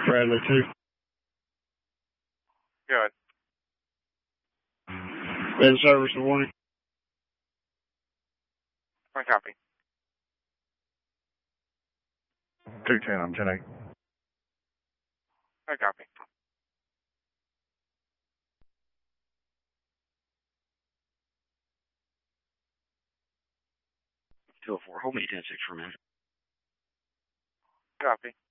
Bradley 2. Good. Been service of warning. I copy. 210, I'm 10-8. I copy. 204, hold me 10-6 for a minute. Copy.